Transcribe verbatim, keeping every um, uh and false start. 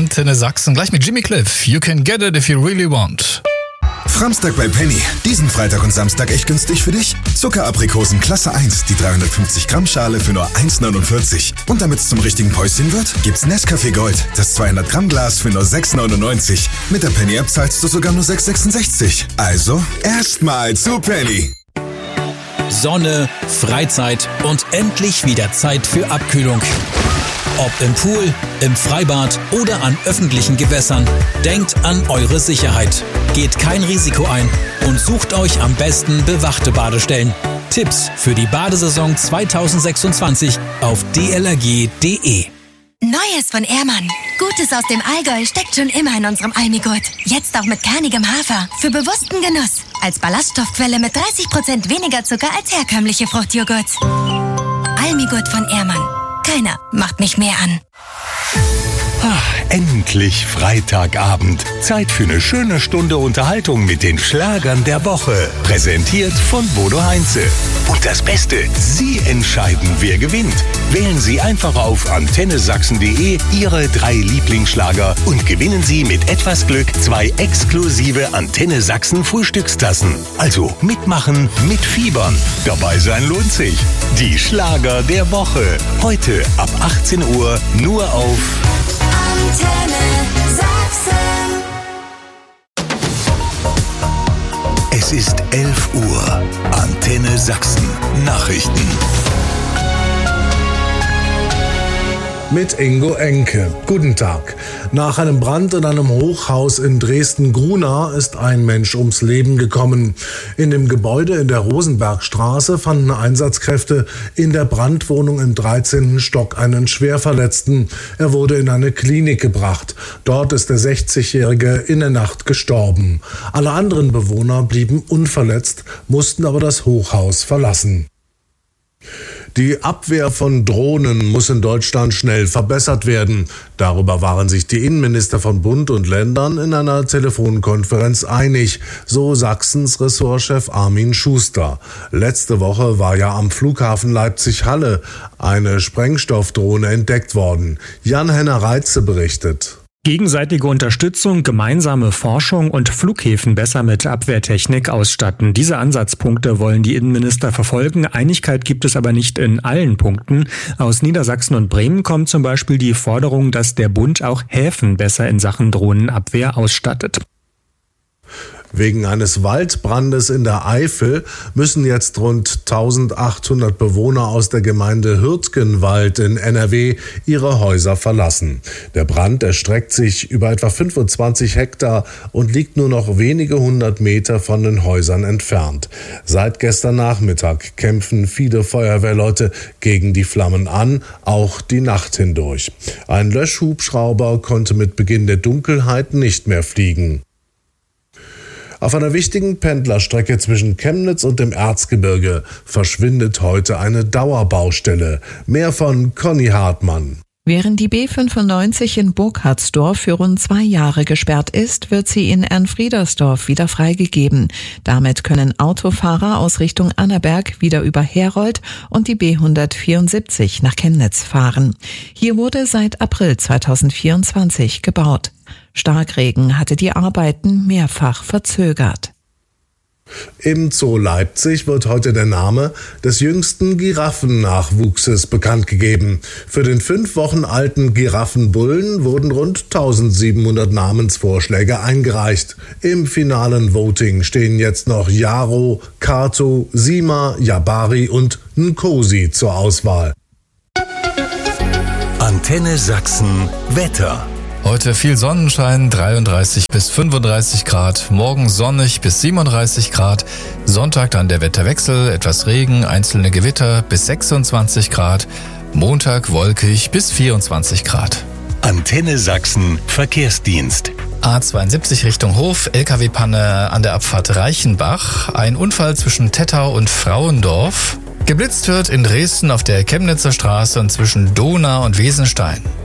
Antenne Sachsen. Gleich mit Jimmy Cliff. You can get it if you really want. Framstag bei Penny. Diesen Freitag und Samstag echt günstig für dich. Zuckeraprikosen Klasse eins, die dreihundertfünfzig Gramm Schale für nur eins neunundvierzig. Und damit es zum richtigen Päuschen wird, gibt's Nescafé Gold, das zweihundert Gramm Glas für nur sechs neunundneunzig. Mit der Penny-App zahlst du sogar nur sechs sechsundsechzig. Also, erstmal zu Penny. Sonne, Freizeit und endlich wieder Zeit für Abkühlung. Ob im Pool, im Freibad oder an öffentlichen Gewässern, denkt an eure Sicherheit. Geht kein Risiko ein und sucht euch am besten bewachte Badestellen. Tipps für die Badesaison zweitausendsechsundzwanzig auf d l r g punkt d e. Neues von Ehrmann. Gutes aus dem Allgäu steckt schon immer in unserem Almigurt. Jetzt auch mit kernigem Hafer. Für bewussten Genuss. Als Ballaststoffquelle mit dreißig Prozent weniger Zucker als herkömmliche Fruchtjoghurts. Almigurt von Ehrmann. Keiner macht mich mehr an. Ach, endlich Freitagabend. Zeit für eine schöne Stunde Unterhaltung mit den Schlagern der Woche. Präsentiert von Bodo Heinze. Und das Beste, Sie entscheiden, wer gewinnt. Wählen Sie einfach auf antenne sachsen punkt d e Ihre drei Lieblingsschlager und gewinnen Sie mit etwas Glück zwei exklusive Antenne Sachsen Frühstückstassen. Also mitmachen, mitfiebern. Dabei sein lohnt sich. Die Schlager der Woche. Heute ab achtzehn Uhr nur auf Antenne Sachsen. Es ist elf Uhr. Antenne Sachsen. Nachrichten. Mit Ingo Enke. Guten Tag. Nach einem Brand in einem Hochhaus in Dresden-Grunau ist ein Mensch ums Leben gekommen. In dem Gebäude in der Rosenbergstraße fanden Einsatzkräfte in der Brandwohnung im dreizehnten Stock einen Schwerverletzten. Er wurde in eine Klinik gebracht. Dort ist der sechzigjährige in der Nacht gestorben. Alle anderen Bewohner blieben unverletzt, mussten aber das Hochhaus verlassen. Die Abwehr von Drohnen muss in Deutschland schnell verbessert werden. Darüber waren sich die Innenminister von Bund und Ländern in einer Telefonkonferenz einig, so Sachsens Ressortchef Armin Schuster. Letzte Woche war ja am Flughafen Leipzig-Halle eine Sprengstoffdrohne entdeckt worden. Jan-Henner Reitze berichtet. Gegenseitige Unterstützung, gemeinsame Forschung und Flughäfen besser mit Abwehrtechnik ausstatten. Diese Ansatzpunkte wollen die Innenminister verfolgen. Einigkeit gibt es aber nicht in allen Punkten. Aus Niedersachsen und Bremen kommt zum Beispiel die Forderung, dass der Bund auch Häfen besser in Sachen Drohnenabwehr ausstattet. Wegen eines Waldbrandes in der Eifel müssen jetzt rund eintausendachthundert Bewohner aus der Gemeinde Hürtgenwald in N R W ihre Häuser verlassen. Der Brand erstreckt sich über etwa fünfundzwanzig Hektar und liegt nur noch wenige hundert Meter von den Häusern entfernt. Seit gestern Nachmittag kämpfen viele Feuerwehrleute gegen die Flammen an, auch die Nacht hindurch. Ein Löschhubschrauber konnte mit Beginn der Dunkelheit nicht mehr fliegen. Auf einer wichtigen Pendlerstrecke zwischen Chemnitz und dem Erzgebirge verschwindet heute eine Dauerbaustelle. Mehr von Conny Hartmann. Während die B fünfundneunzig in Burkhardsdorf für rund zwei Jahre gesperrt ist, wird sie in Ernfriedersdorf wieder freigegeben. Damit können Autofahrer aus Richtung Annaberg wieder über Herold und die B hundertvierundsiebzig nach Chemnitz fahren. Hier wurde seit April zweitausendvierundzwanzig gebaut. Starkregen hatte die Arbeiten mehrfach verzögert. Im Zoo Leipzig wird heute der Name des jüngsten Giraffennachwuchses bekannt gegeben. Für den fünf Wochen alten Giraffenbullen wurden rund eintausendsiebenhundert Namensvorschläge eingereicht. Im finalen Voting stehen jetzt noch Jaro, Kato, Sima, Jabari und Nkosi zur Auswahl. Antenne Sachsen Wetter. Heute viel Sonnenschein, dreiunddreißig bis fünfunddreißig Grad. Morgen sonnig bis siebenunddreißig Grad. Sonntag dann der Wetterwechsel, etwas Regen, einzelne Gewitter bis sechsundzwanzig Grad. Montag wolkig bis vierundzwanzig Grad. Antenne Sachsen Verkehrsdienst. A zweiundsiebzig Richtung Hof, L K W-Panne an der Abfahrt Reichenbach. Ein Unfall zwischen Tettau und Frauendorf. Geblitzt wird in Dresden auf der Chemnitzer Straße und zwischen Donau und Wesenstein.